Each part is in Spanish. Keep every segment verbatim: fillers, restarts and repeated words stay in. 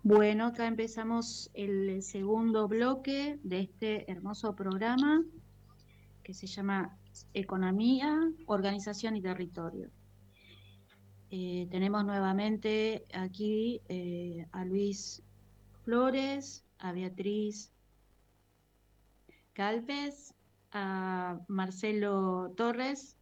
Bueno, acá empezamos el segundo bloque de este hermoso programa que se llama Economía, Organización y Territorio. Eh, tenemos nuevamente aquí eh, a Luis Flores, a Beatriz Calves, a Marcelo Torres.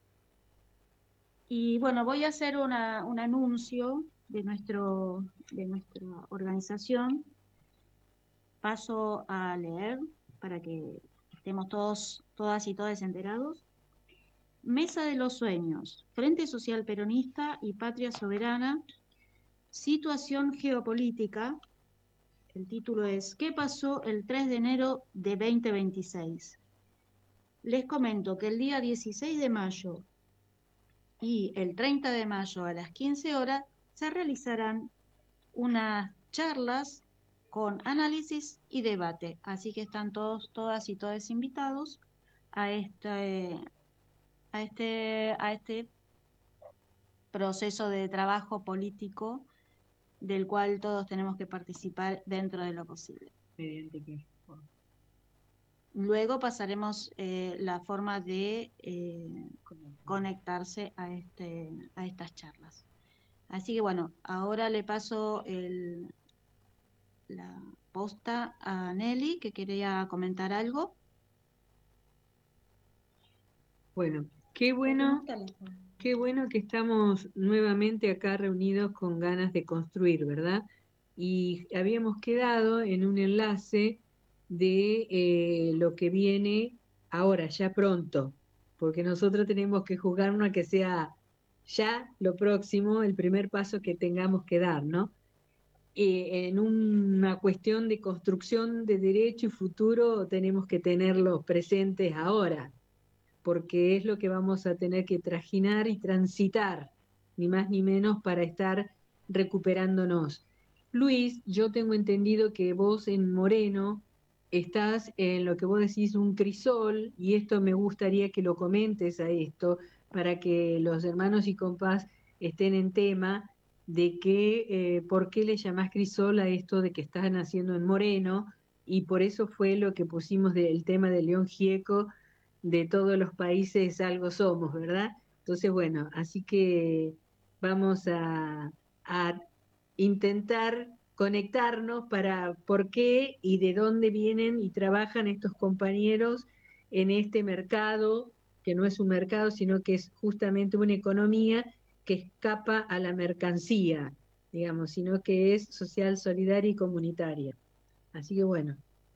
Y bueno, voy a hacer una, un anuncio de, nuestro, de nuestra organización. Paso a leer para que estemos todos, todas y todos enterados. Mesa de los Sueños, Frente Social Peronista y Patria Soberana, situación geopolítica. El título es ¿Qué pasó el tres de enero de dos mil veintiséis? Les comento que el día dieciséis de mayo y el treinta de mayo a las quince horas se realizarán unas charlas con análisis y debate. Así que están todos, todas y todos invitados a este, a este, a este proceso de trabajo político del cual todos tenemos que participar dentro de lo posible. Mediante qué forma. Luego pasaremos eh, la forma de eh, conectarse a, este, a estas charlas. Así que bueno, ahora le paso el, la posta a Nelly, que quería comentar algo. Bueno, qué bueno, qué bueno que estamos nuevamente acá reunidos con ganas de construir, ¿verdad? Y habíamos quedado en un enlace de eh, lo que viene ahora, ya pronto, porque nosotros tenemos que jugarnos a que sea ya lo próximo, el primer paso que tengamos que dar, ¿no? Eh, en una cuestión de construcción de derecho y futuro tenemos que tenerlos presentes ahora, porque es lo que vamos a tener que trajinar y transitar, ni más ni menos, para estar recuperándonos. Luis, yo tengo entendido que vos en Moreno estás en lo que vos decís un crisol, y esto me gustaría que lo comentes a esto, para que los hermanos y compás estén en tema de que, eh, por qué le llamás crisol a esto de que estás naciendo en Moreno, y por eso fue lo que pusimos del tema de León Gieco, de todos los países algo somos, ¿verdad? Entonces, bueno, así que vamos a, a intentar conectarnos para por qué y de dónde vienen y trabajan estos compañeros en este mercado, que no es un mercado, sino que es justamente una economía que escapa a la mercancía, digamos, sino que es social, solidaria y comunitaria. Así que bueno.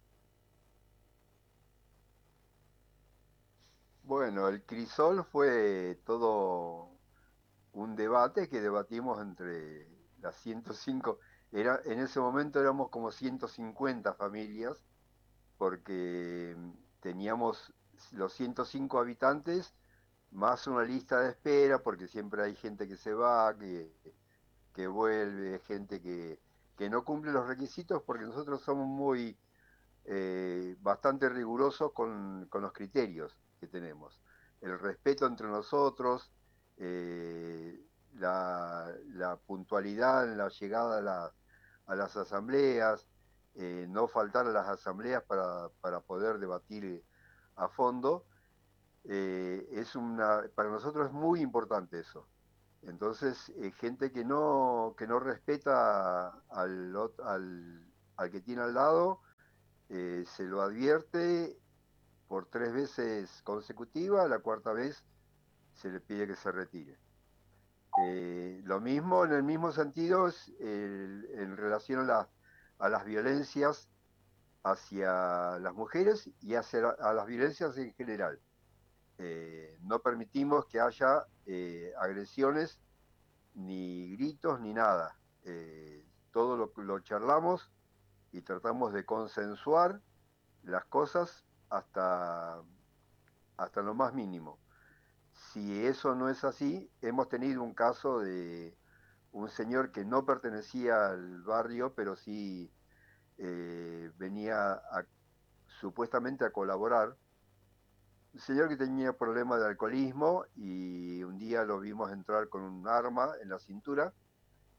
Bueno, el crisol fue todo un debate que debatimos entre las ciento cinco, era, en ese momento éramos como ciento cincuenta familias, porque teníamos los ciento cinco habitantes más una lista de espera, porque siempre hay gente que se va, que, que vuelve, gente que, que no cumple los requisitos, porque nosotros somos muy eh, bastante rigurosos con, con, los criterios que tenemos. El respeto entre nosotros, eh, la, la, puntualidad en la llegada a, la, a las asambleas, eh, no faltar a las asambleas para, para poder debatir a fondo, eh, es una, para nosotros es muy importante eso. Entonces, eh, gente que no, que no respeta al, al, al que tiene al lado, eh, se lo advierte por tres veces consecutivas, la cuarta vez se le pide que se retire. Eh, lo mismo, en el mismo sentido, es, el, en relación a, la, a, las violencias hacia las mujeres y hacia a las violencias en general. Eh, no permitimos que haya eh, agresiones, ni gritos, ni nada. Eh, todo lo, lo charlamos y tratamos de consensuar las cosas hasta, hasta lo más mínimo. Si eso no es así, hemos tenido un caso de un señor que no pertenecía al barrio, pero sí eh, venía a, supuestamente a colaborar. Un señor que tenía problemas de alcoholismo y un día lo vimos entrar con un arma en la cintura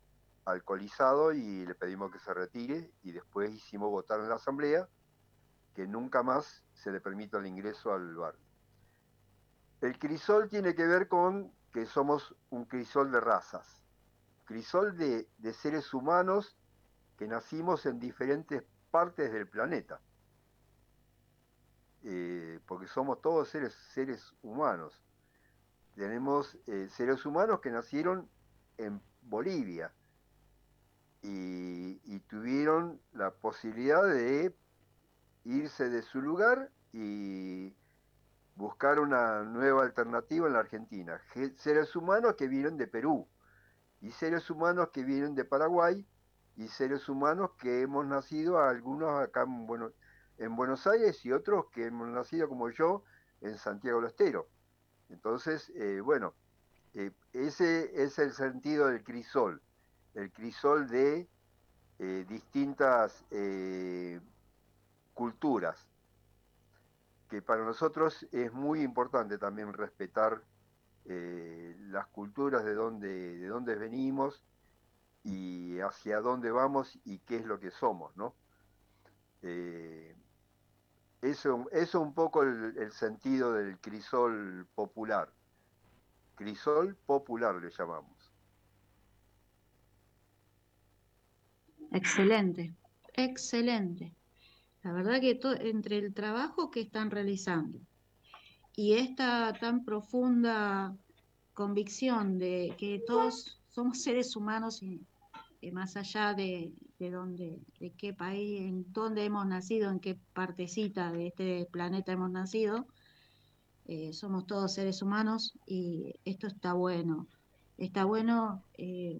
alcoholizado y le pedimos que se retire y después hicimos votar en la asamblea que nunca más se le permita el ingreso al barrio. El crisol tiene que ver con que somos un crisol de razas, crisol de, de seres humanos que nacimos en diferentes partes del planeta, eh, porque somos todos seres, seres humanos. Tenemos eh, seres humanos que nacieron en Bolivia y, y tuvieron la posibilidad de irse de su lugar y buscar una nueva alternativa en la Argentina. Seres humanos que vienen de Perú y seres humanos que vienen de Paraguay y seres humanos que hemos nacido, algunos acá en, bueno, en Buenos Aires y otros que hemos nacido como yo en Santiago del Estero. Entonces, eh, bueno, eh, ese es el sentido del crisol, el crisol de eh, distintas eh, culturas, que para nosotros es muy importante también respetar eh, las culturas de donde, de donde venimos y hacia dónde vamos y qué es lo que somos, ¿no? Eh, eso es un poco el, el sentido del crisol popular. Crisol popular le llamamos. Excelente, excelente. La verdad que to- entre el trabajo que están realizando y esta tan profunda convicción de que todos somos seres humanos y que más allá de, de dónde, de qué país, en dónde hemos nacido, en qué partecita de este planeta hemos nacido, eh, somos todos seres humanos y esto está bueno. Está bueno eh,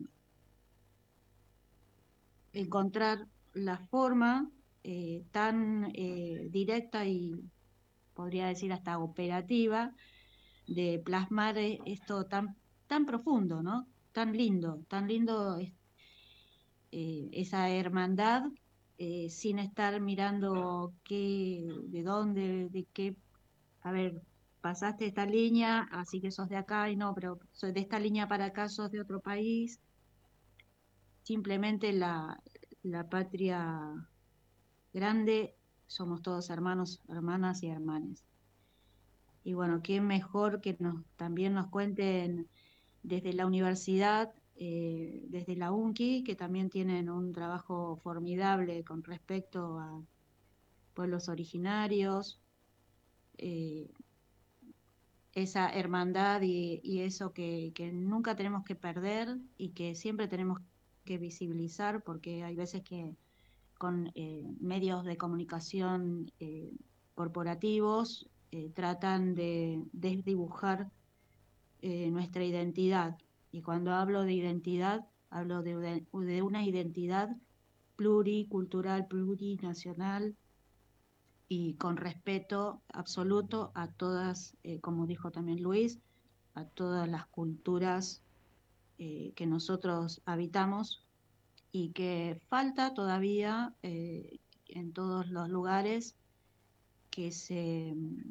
encontrar la forma eh, tan eh, directa y podría decir hasta operativa de plasmar eh, esto tan, tan profundo, ¿no? Tan lindo, tan lindo eh, esa hermandad eh, sin estar mirando qué, de dónde, de qué, a ver, pasaste esta línea, así que sos de acá y no, pero soy de esta línea para acá, sos de otro país. Simplemente la, la patria grande, somos todos hermanos, hermanas y hermanes. Y bueno, qué mejor que nos, también nos cuenten desde la universidad, eh, desde la UNCI, que también tienen un trabajo formidable con respecto a pueblos originarios, eh, esa hermandad y, y eso que, que nunca tenemos que perder y que siempre tenemos que visibilizar, porque hay veces que con eh, medios de comunicación eh, corporativos eh, tratan de desdibujar eh, nuestra identidad. Y cuando hablo de identidad, hablo de, de una identidad pluricultural, plurinacional y con respeto absoluto a todas, eh, como dijo también Luis, a todas las culturas eh, que nosotros habitamos y que falta todavía eh, en todos los lugares que se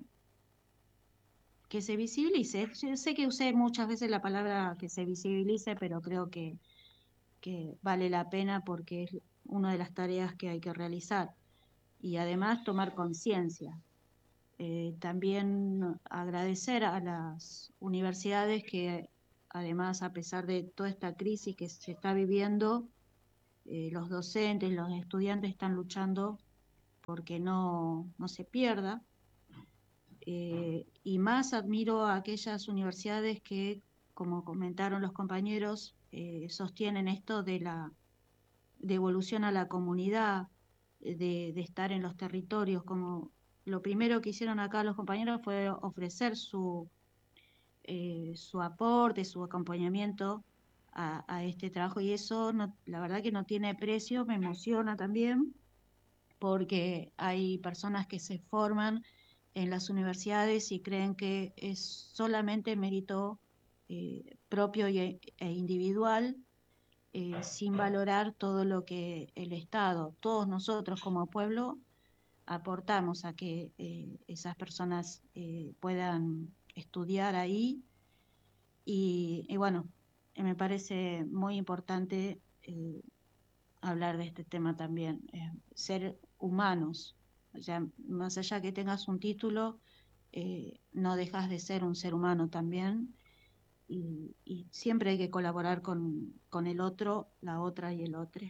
que se visibilice. Yo sé que usé muchas veces la palabra que se visibilice, pero creo que, que vale la pena porque es una de las tareas que hay que realizar. Y además tomar conciencia. Eh, también agradecer a las universidades que además, a pesar de toda esta crisis que se está viviendo, eh, los docentes, los estudiantes están luchando porque no, no se pierda. Eh, y más admiro a aquellas universidades que, como comentaron los compañeros, eh, sostienen esto de la devolución a la comunidad, de, de estar en los territorios, como lo primero que hicieron acá los compañeros fue ofrecer su, eh, su aporte, su acompañamiento a, a este trabajo y eso no, la verdad que no tiene precio, me emociona también porque hay personas que se forman en las universidades y creen que es solamente mérito eh, propio y, e individual, eh, sin valorar todo lo que el Estado, todos nosotros como pueblo, aportamos a que eh, esas personas eh, puedan estudiar ahí. Y, y bueno, me parece muy importante eh, hablar de este tema también, eh, ser humanos. O sea, más allá que tengas un título, eh, no dejas de ser un ser humano también, y, y siempre hay que colaborar con, con el otro, la otra y el otro.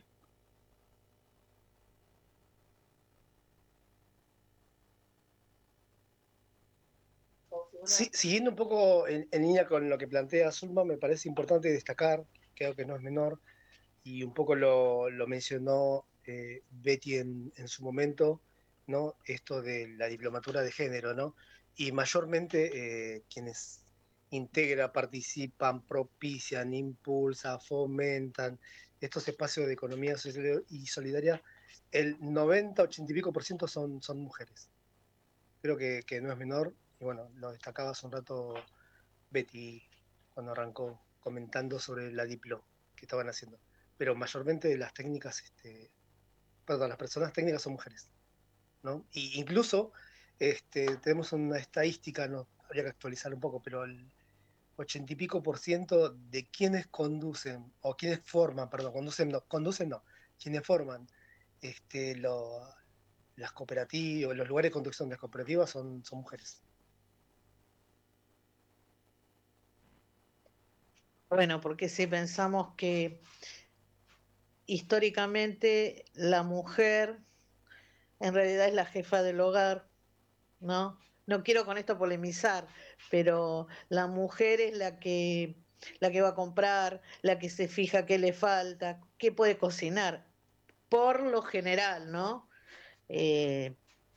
Sí, siguiendo un poco en, en línea con lo que plantea Zulma, me parece importante destacar, creo que no es menor, y un poco lo, lo mencionó eh, Betty en, en, su momento, ¿no? Esto de la diplomatura de género, ¿no? Y mayormente eh, quienes integran, participan, propician, impulsan, fomentan estos espacios de economía social y solidaria, el noventa, ochenta y pico por ciento son, son mujeres. Creo que, que no es menor, y bueno, lo destacaba hace un rato Betty cuando arrancó comentando sobre la diplo que estaban haciendo. Pero mayormente las técnicas, este, perdón, las personas técnicas son mujeres, ¿no? Y incluso este, tenemos una estadística, no habría que actualizar un poco, pero el ochenta y pico por ciento de quienes conducen, o quienes forman, perdón, conducen no, conducen no, quienes forman este, lo, las cooperativas, los lugares de conducción de las cooperativas son, son mujeres. Bueno, porque si pensamos que históricamente la mujer en realidad es la jefa del hogar, ¿no? No quiero con esto polemizar, pero la mujer es la que, la que va a comprar, la que se fija qué le falta, qué puede cocinar, por lo general, ¿no? Eh,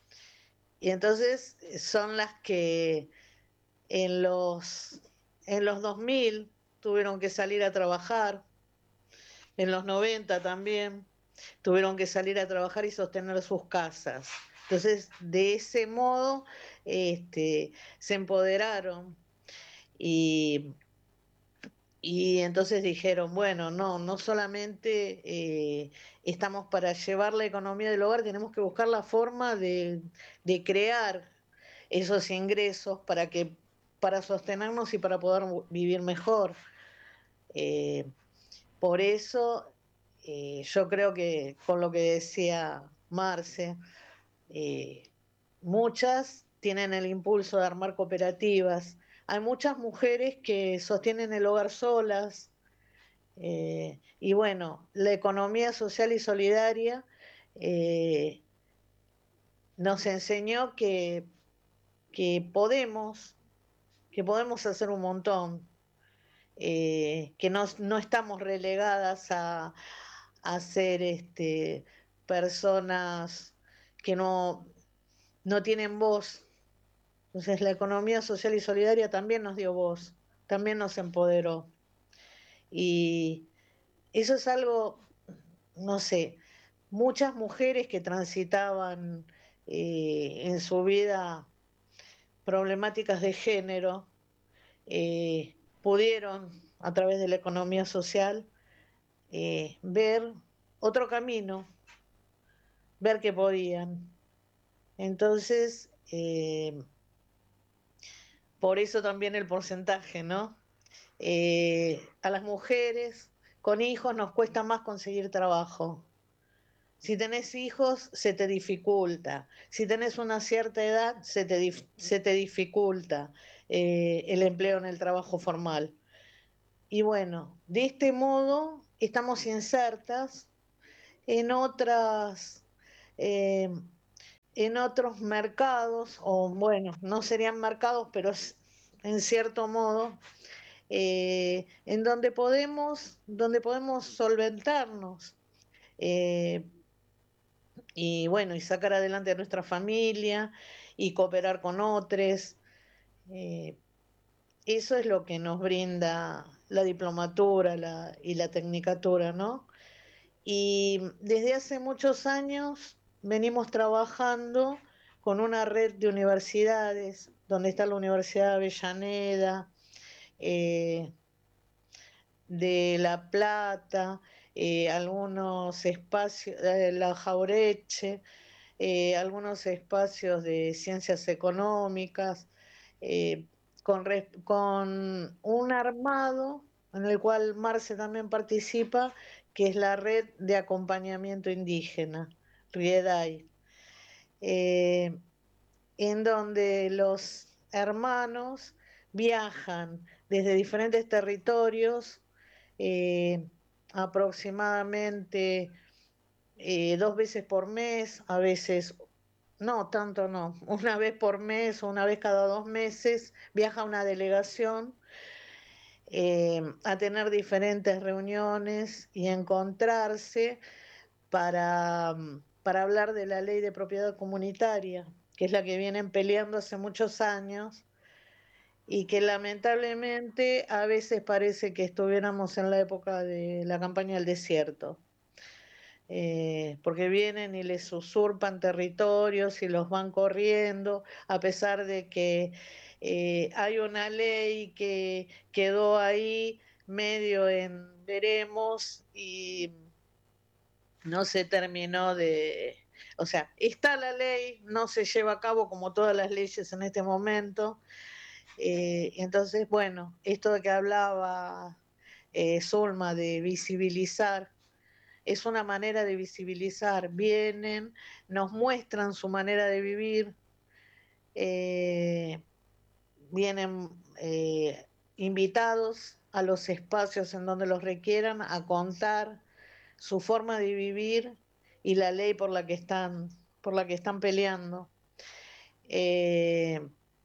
y entonces son las que en los, en los dos mil tuvieron que salir a trabajar, en los noventa también tuvieron que salir a trabajar y sostener sus casas. Entonces, de ese modo, este, se empoderaron y, y entonces dijeron, bueno, no, no solamente eh, estamos para llevar la economía del hogar, tenemos que buscar la forma de, de crear esos ingresos para que para sostenernos y para poder vivir mejor. Eh, por eso eh, yo creo que con lo que decía Marce, eh, muchas tienen el impulso de armar cooperativas. Hay muchas mujeres que sostienen el hogar solas. Eh, y bueno, la economía social y solidaria eh, nos enseñó que, que podemos, que podemos hacer un montón, eh, que no, no estamos relegadas a, a ser este, personas que no, no tienen voz. Entonces la economía social y solidaria también nos dio voz, también nos empoderó. Y eso es algo, no sé, muchas mujeres que transitaban eh, en su vida problemáticas de género, eh, pudieron a través de la economía social eh, ver otro camino, ver que podían. Entonces, eh, por eso también el porcentaje, ¿no? Eh, a las mujeres con hijos nos cuesta más conseguir trabajo. Si tenés hijos, se te dificulta. Si tenés una cierta edad, se te, dif se te dificulta eh, el empleo en el trabajo formal. Y bueno, de este modo estamos insertas en otras, eh, en otros mercados, o bueno, no serían mercados, pero en cierto modo, eh, en donde podemos, donde podemos solventarnos. Eh, y bueno, y sacar adelante a nuestra familia y cooperar con otros. Eh, eso es lo que nos brinda la diplomatura la, y la tecnicatura, ¿no? Y desde hace muchos años venimos trabajando con una red de universidades, donde está la Universidad de Avellaneda, eh, de La Plata, eh, algunos espacios, eh, la Jaureche, eh, algunos espacios de ciencias económicas, eh, con, con un armado en el cual Marce también participa, que es la Red de Acompañamiento Indígena, RIEDAI, eh, en donde los hermanos viajan desde diferentes territorios, eh, aproximadamente eh, dos veces por mes, a veces, no, tanto no, una vez por mes o una vez cada dos meses, viaja una delegación eh, a tener diferentes reuniones y encontrarse para, para hablar de la ley de propiedad comunitaria, que es la que vienen peleando hace muchos años y que lamentablemente a veces parece que estuviéramos en la época de la campaña del desierto. Eh, porque vienen y les usurpan territorios y los van corriendo, a pesar de que eh, hay una ley que quedó ahí medio en veremos y no se terminó de... O sea, está la ley, no se lleva a cabo como todas las leyes en este momento. Eh, entonces, bueno, esto de que hablaba eh, Zulma de visibilizar, es una manera de visibilizar. Vienen, nos muestran su manera de vivir, eh, vienen eh, invitados a los espacios en donde los requieran a contar su forma de vivir y la ley por la que están, por la que están peleando. Eh,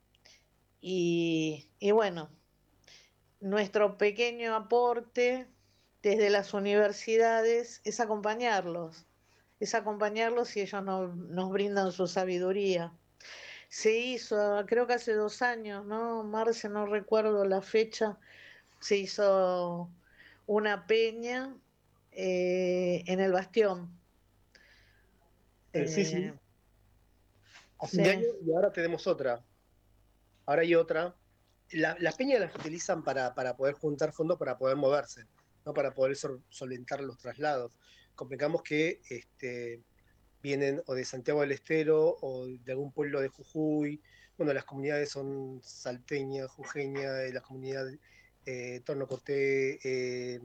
y, y bueno, nuestro pequeño aporte desde las universidades es acompañarlos, es acompañarlos y ellos nos, nos brindan su sabiduría. Se hizo, creo que hace dos años, ¿no? Marce, no recuerdo la fecha, se hizo una peña eh, en el Bastión. Eh, sí, sí. Eh, Hace un sí. año y ahora tenemos otra. Ahora hay otra. La, las peñas las utilizan para, para poder juntar fondos para poder moverse, ¿no? Para poder sol, solventar los traslados. Convengamos que este, vienen o de Santiago del Estero o de algún pueblo de Jujuy. Bueno, las comunidades son salteña, jujeña, las comunidades eh, Tornocoté, eh,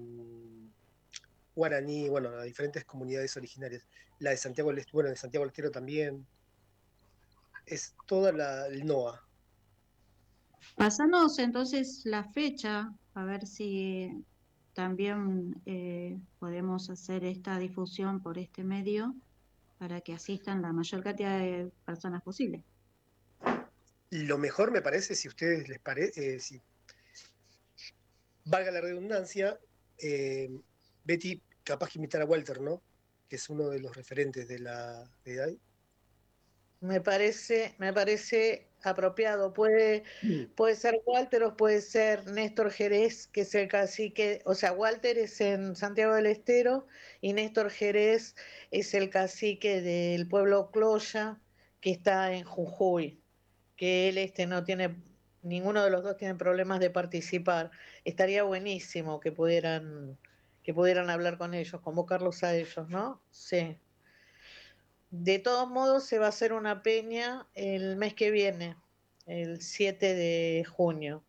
guaraní, bueno, las diferentes comunidades originarias. La de Santiago del Estero, bueno, de Santiago del Estero también. Es toda la, el N O A. Pasanos entonces la fecha, a ver si también eh, podemos hacer esta difusión por este medio para que asistan la mayor cantidad de personas posible. Lo mejor me parece, si a ustedes les parece, eh, si valga la redundancia, eh, Betty, capaz que invitar a Walter, ¿no? Que es uno de los referentes de la de ahí. Me parece, me parece apropiado. Puede, puede ser Walter o puede ser Néstor Jerez, que es el cacique, o sea, Walter es en Santiago del Estero y Néstor Jerez es el cacique del pueblo Cloya, que está en Jujuy, que él este no tiene, ninguno de los dos tiene problemas de participar. Estaría buenísimo que pudieran, que pudieran hablar con ellos, convocarlos a ellos, ¿no? Sí. De todos modos, se va a hacer una peña el mes que viene, el siete de junio.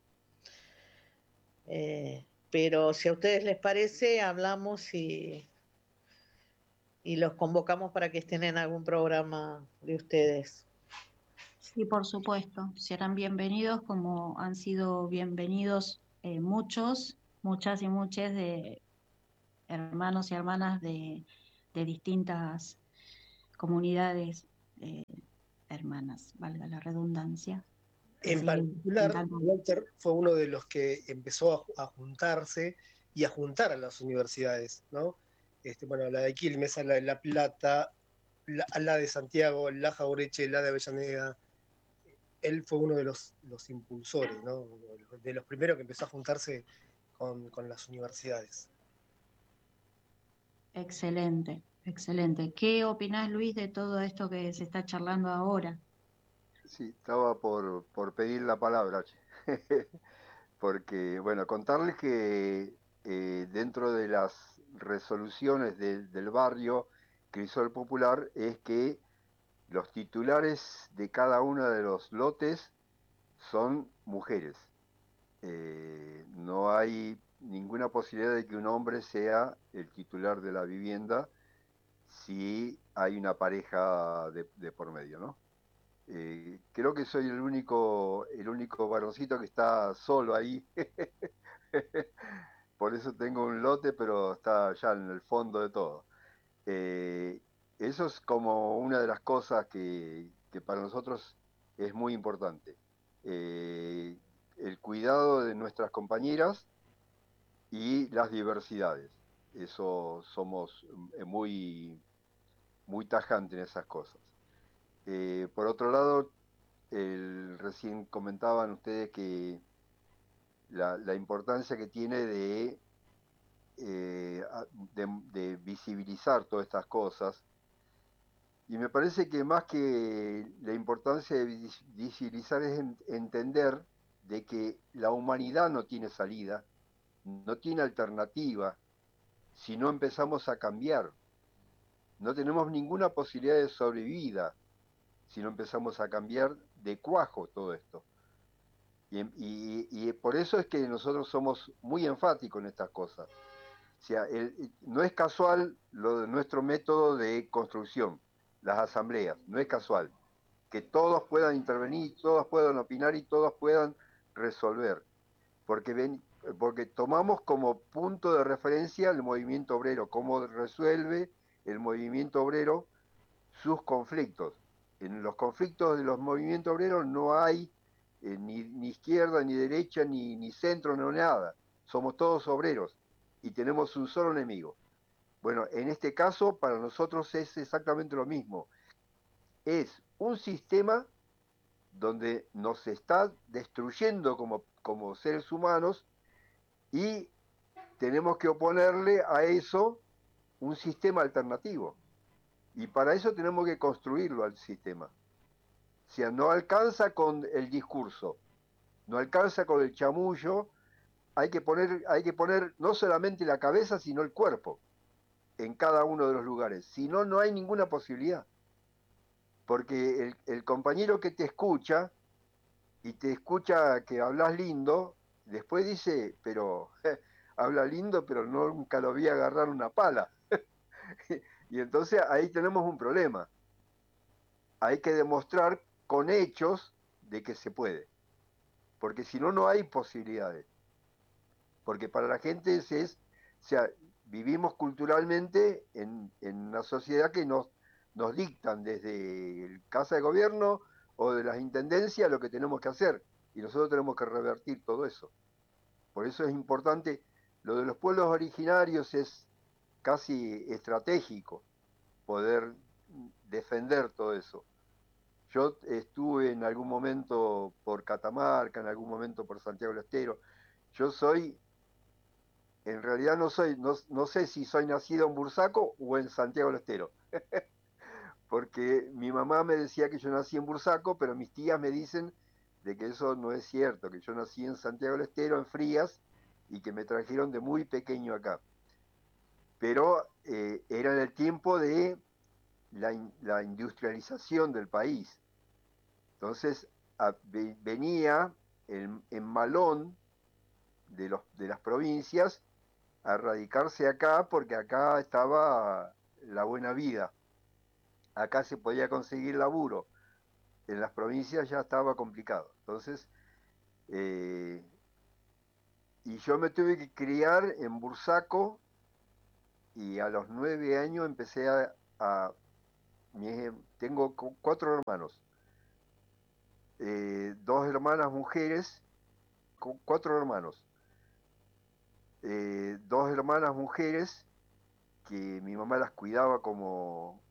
Eh, pero si a ustedes les parece, hablamos y, y los convocamos para que estén en algún programa de ustedes. Sí, por supuesto, serán bienvenidos como han sido bienvenidos eh, muchos, muchas y muchas de hermanos y hermanas de, de distintas comunidades eh, hermanas, valga la redundancia. En Así que particular, Walter fue uno de los que empezó a, a juntarse y a juntar a las universidades, ¿no? Este, bueno, la de Quilmes, la de La Plata, la, la de Santiago, la Jaureche, la de Avellaneda. Él fue uno de los, los impulsores, ¿no? De los primeros que empezó a juntarse con, con las universidades. excelente, excelente. ¿Qué opinás, Luis, de todo esto que se está charlando ahora? Sí, estaba por, por pedir la palabra, porque, bueno, contarles que eh, dentro de las resoluciones de, del barrio Crisol Popular es que los titulares de cada uno de los lotes son mujeres. Eh, no hay ninguna posibilidad de que un hombre sea el titular de la vivienda si hay una pareja de, de por medio, ¿no? Eh, creo que soy el único, el único varoncito que está solo ahí. Por eso tengo un lote, pero está ya en el fondo de todo. Eh, Eso es como una de las cosas que, que para nosotros es muy importante. Eh, el cuidado de nuestras compañeras y las diversidades. Eso somos muy, muy tajantes en esas cosas. Eh, por otro lado, el, recién comentaban ustedes que la, la importancia que tiene de, eh, de, de visibilizar todas estas cosas. Y me parece que más que la importancia de visibilizar es entender de que la humanidad no tiene salida, no tiene alternativa si no empezamos a cambiar. No tenemos ninguna posibilidad de sobrevida si no empezamos a cambiar de cuajo todo esto. Y, y, y por eso es que nosotros somos muy enfáticos en estas cosas. O sea, el, no es casual lo de nuestro método de construcción, las asambleas, no es casual. Que todos puedan intervenir, todos puedan opinar y todos puedan resolver. Porque, ven, porque tomamos como punto de referencia el movimiento obrero, cómo resuelve el movimiento obrero sus conflictos. En los conflictos de los movimientos obreros no hay eh, ni, ni izquierda, ni derecha, ni, ni centro, no nada. Somos todos obreros y tenemos un solo enemigo. Bueno, en este caso para nosotros es exactamente lo mismo. Es un sistema donde nos está destruyendo como, como seres humanos y tenemos que oponerle a eso un sistema alternativo. Y para eso tenemos que construirlo al sistema. O sea, no alcanza con el discurso, no alcanza con el chamullo, hay que poner, hay que poner no solamente la cabeza, sino el cuerpo en cada uno de los lugares. Si no, no hay ninguna posibilidad. Porque el, el compañero que te escucha, y te escucha que hablas lindo, después dice, pero eh, habla lindo, pero nunca lo vi agarrar una pala. Y entonces ahí tenemos un problema. Hay que demostrar con hechos de que se puede. Porque si no, no hay posibilidades. Porque para la gente es, es o sea, vivimos culturalmente en, en una sociedad que nos, nos dictan desde el Casa de Gobierno o de las intendencias lo que tenemos que hacer. Y nosotros tenemos que revertir todo eso. Por eso es importante, lo de los pueblos originarios es casi estratégico poder defender todo eso. Yo estuve en algún momento por Catamarca, en algún momento por Santiago del Estero. Yo soy, en realidad no soy, no, no sé si soy nacido en Bursaco o en Santiago del Estero. Porque mi mamá me decía que yo nací en Bursaco, pero mis tías me dicen de que eso no es cierto, que yo nací en Santiago del Estero, en Frías, y que me trajeron de muy pequeño acá. Pero eh, era en el tiempo de la, la industrialización del país. Entonces a, ve, venía en, en malón de, los, de las provincias a radicarse acá porque acá estaba la buena vida. Acá se podía conseguir laburo. En las provincias ya estaba complicado. Entonces, eh, y yo me tuve que criar en Bursaco y a los nueve años empecé a... a mi, tengo cuatro hermanos. Eh, dos hermanas mujeres, cuatro hermanos, eh, dos hermanas mujeres que mi mamá las cuidaba como,